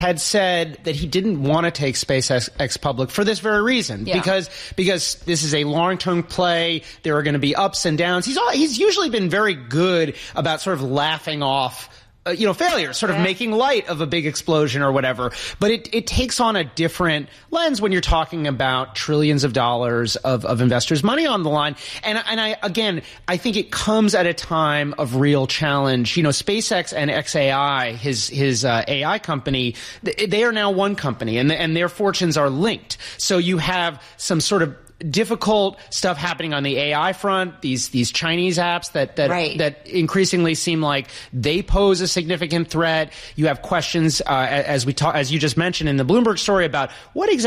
had said that he didn't want to take SpaceX public for this very reason, because this is a long-term play. There are going to be ups and downs. He's usually been very good about sort of laughing off failure, sort of making light of a big explosion or whatever. But it takes on a different lens when you're talking about trillions of dollars of investors' money on the line. And I think it comes at a time of real challenge. SpaceX and xAI, his AI company, they are now one company, and their fortunes are linked. So you have some sort of difficult stuff happening on the AI front, these Chinese apps that increasingly seem like they pose a significant threat. You have questions as you just mentioned in the Bloomberg story about what is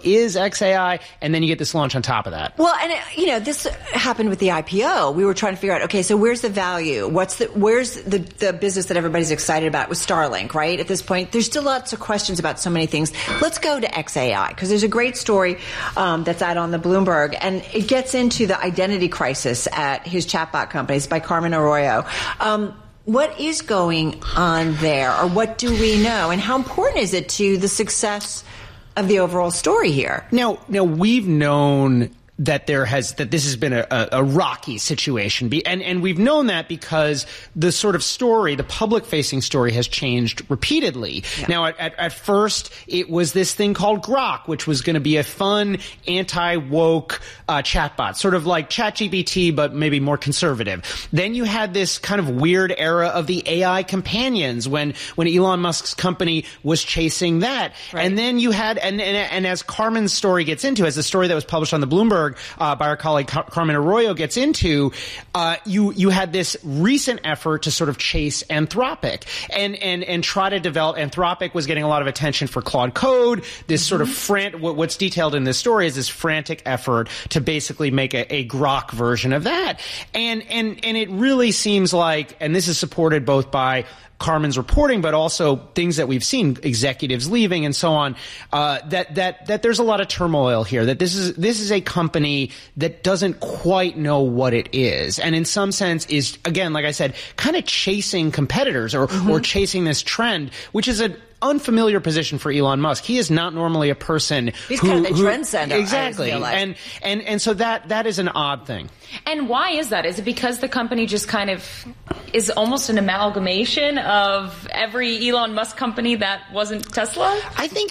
xAI, and then you get this launch on top of that. Well, and this happened with the IPO. We were trying to figure out, okay, so where's the value? Where's the business that everybody's excited about with Starlink, right? At this point, there's still lots of questions about so many things. Let's go to xAI, because there's a great story that's out on the Bloomberg, and it gets into the identity crisis at his chatbot companies by Carmen Arroyo. What is going on there, or what do we know, and how important is it to the success of the overall story here? Now we've known that this has been a rocky situation. And we've known that because the sort of story, the public-facing story, has changed repeatedly. Yeah. Now, at first, it was this thing called Grok, which was going to be a fun, anti-woke chatbot, sort of like ChatGPT, but maybe more conservative. Then you had this kind of weird era of the AI companions when Elon Musk's company was chasing that. Right. And then you had, and as Carmen's story gets into, as the story that was published on the Bloomberg by our colleague Carmen Arroyo gets into, you had this recent effort to sort of chase Anthropic and try to develop. Anthropic was getting a lot of attention for Claude Code. This sort of what's detailed in this story is this frantic effort to basically make a Grok version of that. And it really seems like, and this is supported both by Carmen's reporting, but also things that we've seen, executives leaving and so on, that there's a lot of turmoil here, that this is a company that doesn't quite know what it is. And in some sense is, again, like I said, kind of chasing competitors or chasing this trend, which is an unfamiliar position for Elon Musk. He is not normally a person He's kind of the trendsetter. Exactly. And so that is an odd thing. And why is that? Is it because the company just kind of is almost an amalgamation of every Elon Musk company that wasn't Tesla? I think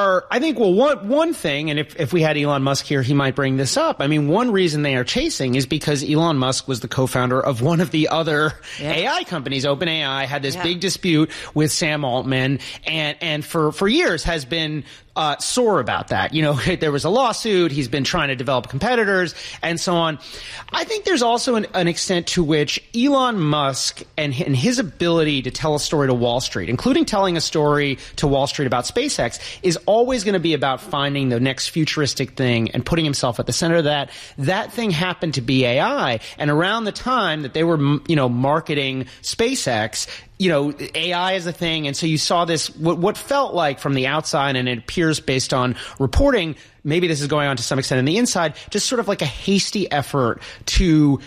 one thing, and if we had Elon Musk here, he might bring this up. I mean, one reason they are chasing is because Elon Musk was the co-founder of one of the other AI companies. OpenAI had this big dispute with Sam Altman, and for years has been sore about that. There was a lawsuit. He's been trying to develop competitors and so on. I think there's also an extent to which Elon Musk and his ability to tell a story to Wall Street, including telling a story to Wall Street about SpaceX, is always going to be about finding the next futuristic thing and putting himself at the center of that. That thing happened to be AI. And around the time that they were, marketing SpaceX, AI is a thing. And so you saw this, what felt like from the outside, and it appears based on reporting, maybe this is going on to some extent on the inside, just sort of like a hasty effort to,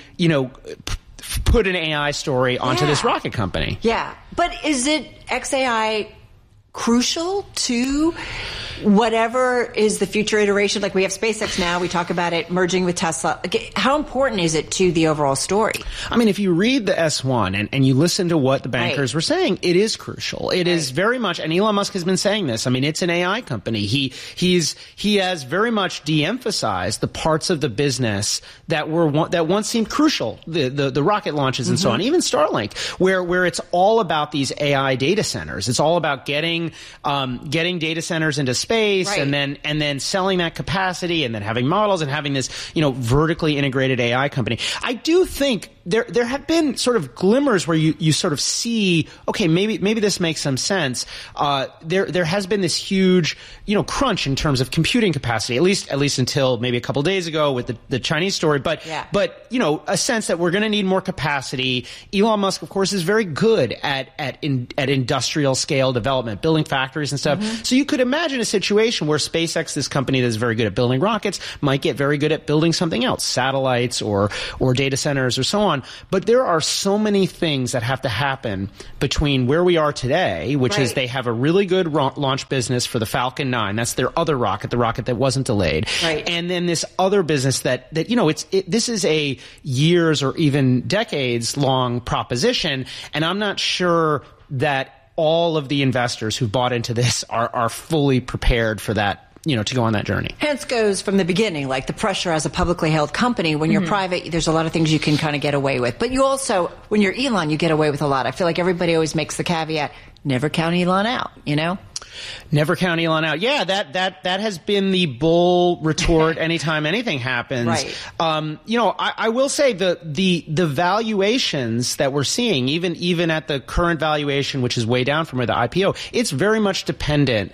put an AI story onto this rocket company. Yeah. But is it xAI crucial to whatever is the future iteration? Like, we have SpaceX now, we talk about it merging with Tesla. How important is it to the overall story? I mean, if you read the S1 and you listen to what the bankers were saying, it is crucial. It is very much, and Elon Musk has been saying this. I mean, it's an AI company. He has very much de-emphasized the parts of the business that once seemed crucial, the rocket launches and so on, even Starlink, where it's all about these AI data centers. It's all about getting data centers into space, and then selling that capacity, and then having models and having this, vertically integrated AI company. I do think there have been sort of glimmers where you sort of see, okay, maybe this makes some sense. There has been this huge, crunch in terms of computing capacity, at least until maybe a couple days ago with the Chinese story. But a sense that we're going to need more capacity. Elon Musk, of course, is very good at industrial scale development, building factories and stuff. So you could imagine a situation where SpaceX, this company that is very good at building rockets, might get very good at building something else, satellites or data centers or so on. on. But there are so many things that have to happen between where we are today, which is they have a really good launch business for the Falcon 9. That's their other rocket, the rocket that wasn't delayed. Right. And then this other business that this is a years or even decades long proposition. And I'm not sure that all of the investors who bought into this are fully prepared for that, to go on that journey. Hence goes from the beginning, like the pressure as a publicly held company. When you're private, there's a lot of things you can kind of get away with. But you also, when you're Elon, you get away with a lot. I feel like everybody always makes the caveat, never count Elon out, Never count Elon out. Yeah, that has been the bull retort anytime anything happens. Right. I will say the valuations that we're seeing, even at the current valuation, which is way down from where the IPO, it's very much dependent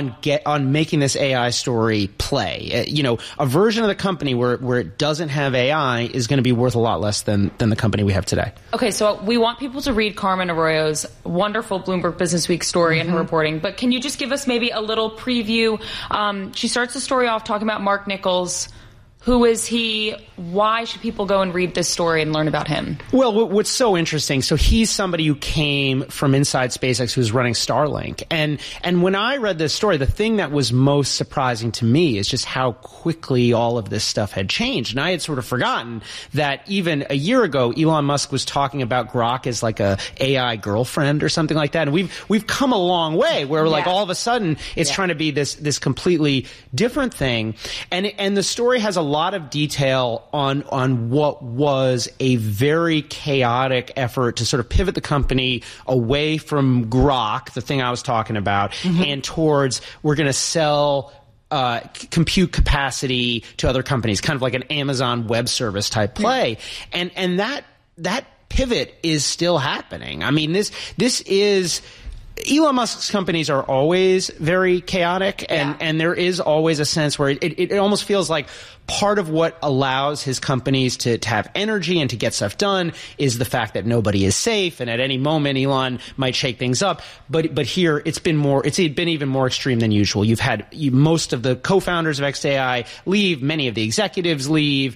on making this AI story play. A version of the company where it doesn't have AI is going to be worth a lot less than the company we have today. Okay, so we want people to read Carmen Arroyo's wonderful Bloomberg Businessweek story and her reporting, but can you just give us maybe a little preview? She starts the story off talking about Mark Nichols. Who is he? Why should people go and read this story and learn about him? Well, what's so interesting, so he's somebody who came from inside SpaceX who was running Starlink. And when I read this story, the thing that was most surprising to me is just how quickly all of this stuff had changed. And I had sort of forgotten that even a year ago, Elon Musk was talking about Grok as like a AI girlfriend or something like that. And we've come a long way where like all of a sudden it's trying to be this completely different thing. And the story has a lot of detail on what was a very chaotic effort to sort of pivot the company away from Grok, the thing I was talking about, and towards we're going to sell compute capacity to other companies, kind of like an Amazon Web Service type play. And that pivot is still happening. I mean, this is Elon Musk's companies are always very chaotic, and there is always a sense where it almost feels like part of what allows his companies to have energy and to get stuff done is the fact that nobody is safe, and at any moment Elon might shake things up. But here it's been even more extreme than usual. You've had most of the co-founders of xAI leave, many of the executives leave.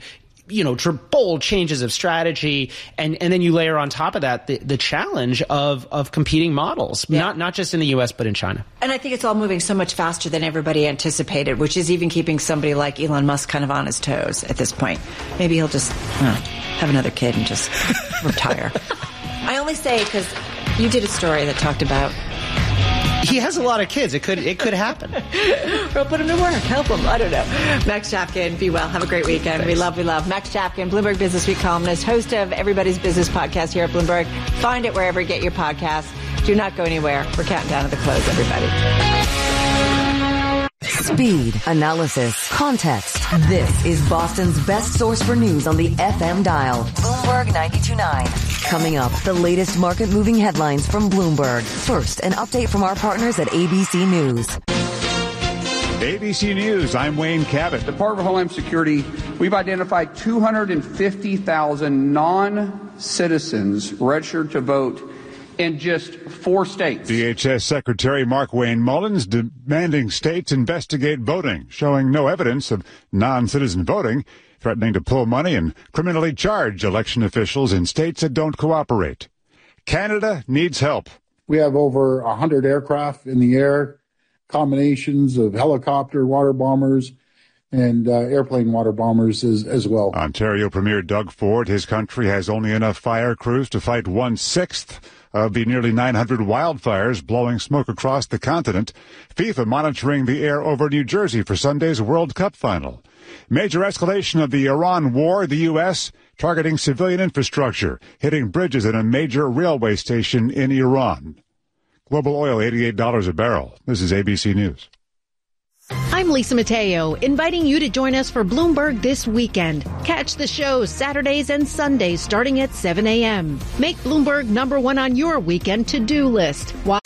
Bold changes of strategy, and then you layer on top of that the challenge of competing models, not just in the U.S. but in China. And I think it's all moving so much faster than everybody anticipated, which is even keeping somebody like Elon Musk kind of on his toes at this point. Maybe he'll just have another kid and just retire. I only say because you did a story that talked about. He has a lot of kids. It could happen. Or put him to work. Help him. I don't know. Max Chapkin, be well. Have a great weekend. Thanks. We love. Max Chapkin, Bloomberg Businessweek columnist, host of Everybody's Business podcast here at Bloomberg. Find it wherever you get your podcasts. Do not go anywhere. We're counting down to the close, everybody. Speed, analysis, context. This is Boston's best source for news on the FM dial. Bloomberg 92.9. Coming up, the latest market-moving headlines from Bloomberg. First, an update from our partners at ABC News. ABC News, I'm Wayne Cabot. Department of Homeland Security, we've identified 250,000 non-citizens registered to vote in just 4 states. DHS Secretary Markwayne Mullins demanding states investigate voting, showing no evidence of non-citizen voting, threatening to pull money and criminally charge election officials in states that don't cooperate. Canada needs help. We have over 100 aircraft in the air, combinations of helicopter water bombers and airplane water bombers as well. Ontario Premier Doug Ford, his country has only enough fire crews to fight 1/6 of the nearly 900 wildfires blowing smoke across the continent. FIFA monitoring the air over New Jersey for Sunday's World Cup final. Major escalation of the Iran war, the U.S. targeting civilian infrastructure, hitting bridges at a major railway station in Iran. Global oil, $88 a barrel. This is ABC News. I'm Lisa Mateo, inviting you to join us for Bloomberg This Weekend. Catch the show Saturdays and Sundays starting at 7 a.m. Make Bloomberg #1 on your weekend to-do list. Watch